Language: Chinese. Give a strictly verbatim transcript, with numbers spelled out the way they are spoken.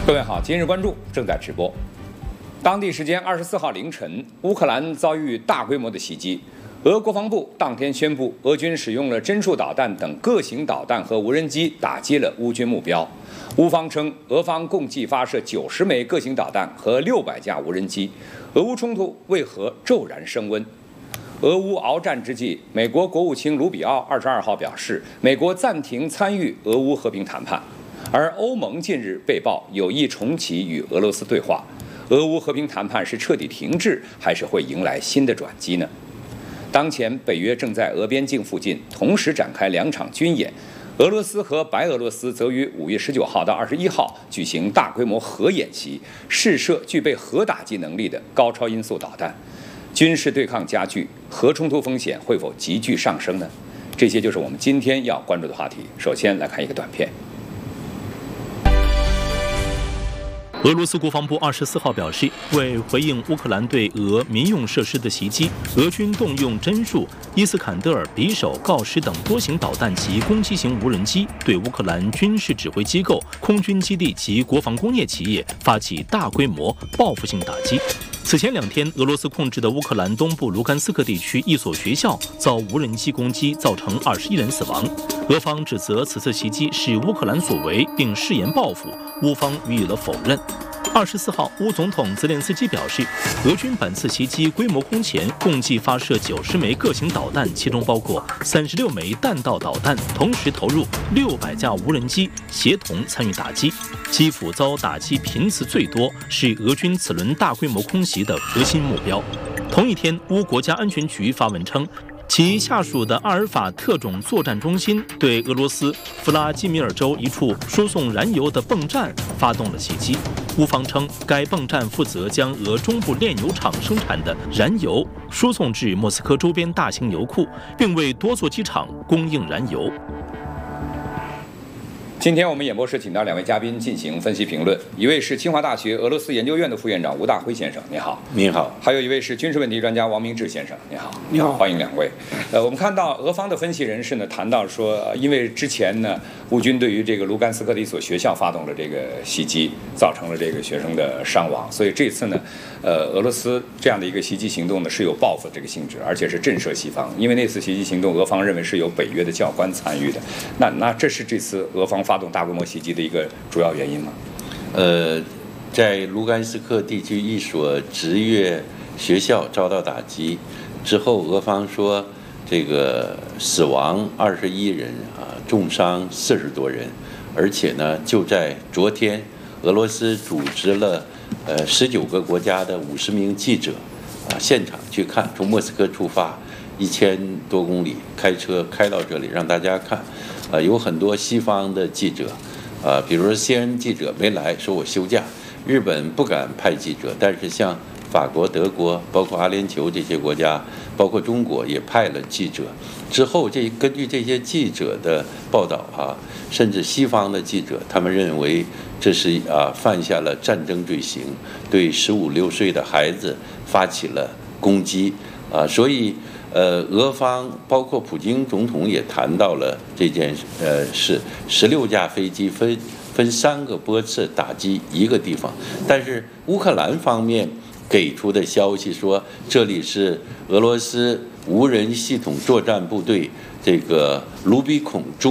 各位好，今日关注正在直播。当地时间二十四号凌晨，乌克兰遭遇大规模的袭击。俄国防部当天宣布，俄军使用了针术导弹等各型导弹和无人机打击了乌军目标。乌方称，俄方共计发射九十枚各型导弹和六百架无人机。俄乌冲突为何骤然升温？俄乌鏖战之际，美国国务卿卢比奥二十二号表示，美国暂停参与俄乌和平谈判。而欧盟近日被曝有意重启与俄罗斯对话，俄乌和平谈判是彻底停滞，还是会迎来新的转机呢？当前，北约正在俄边境附近同时展开两场军演，俄罗斯和白俄罗斯则于五月十九号到二十一号举行大规模核演习，试射具备核打击能力的高超音速导弹。军事对抗加剧，核冲突风险会否急剧上升呢？这些就是我们今天要关注的话题。首先来看一个短片。 俄罗斯国防部二十四号表示，为回应乌克兰对俄民用设施的袭击，俄军动用针术、伊斯坎德尔、匕首、锆石等多型导弹及攻击型无人机，对乌克兰军事指挥机构、空军基地及国防工业企业发起大规模报复性打击。此前两天，俄罗斯控制的乌克兰东部卢甘斯克地区一所学校遭无人机攻击，造成二十一人死亡。俄方指责此次袭击是乌克兰所为，并誓言报复，乌方予以了否认。二十四号，乌总统泽连斯基表示，俄军本次袭击规模空前，共计发射九十枚各型导弹，其中包括三十六枚弹道导弹，同时投入六百架无人机，协同参与打击。基辅遭打击频次最多，是俄军此轮大规模空袭的核心目标。同一天，乌国家安全局发文称，其下属的阿尔法特种作战中心对俄罗斯弗拉基米尔州一处输送燃油的泵站发动了袭击。乌方称，该泵站负责将俄中部炼油厂生产的燃油输送至莫斯科周边大型油库，并为多座机场供应燃油。 今天我们演播室请到两位嘉宾进行分析评论，一位是清华大学俄罗斯研究院的副院长吴大辉先生，你好。 您好。 还有一位是军事问题专家王明志先生，你好。 你好， 欢迎两位。呃，我们看到俄方的分析人士呢谈到说，因为之前呢乌军对于这个卢甘斯克的一所学校发动了这个袭击，造成了这个学生的伤亡，所以这次呢，呃，俄罗斯这样的一个袭击行动呢是有报复这个性质，而且是震慑西方。因为那次袭击行动，俄方认为是有北约的教官参与的，那那这是这次俄方发动大规模袭击的一个主要原因吗？ 呃，在卢甘斯克地区一所职业学校遭到打击之后，俄方说这个死亡二十一人啊，重伤四十多人，而且呢，就在昨天，俄罗斯组织了呃十九个国家的五十名记者啊现场去看，从莫斯科出发一千多公里开车开到这里，让大家看，啊，有很多西方的记者。啊，比如说 C N N 记者没来，说我休假。日本不敢派记者，但是像法国、德国，包括阿联酋这些国家，包括中国也派了记者。之后这根据这些记者的报道啊，甚至西方的记者，他们认为这是啊犯下了战争罪行，对十五六岁的孩子发起了攻击啊，所以。呃，俄方包括普京总统也谈到了这件呃事，十六架飞机分分三个波次打击一个地方，但是乌克兰方面给出的消息说，这里是俄罗斯无人系统作战部队这个卢比孔中。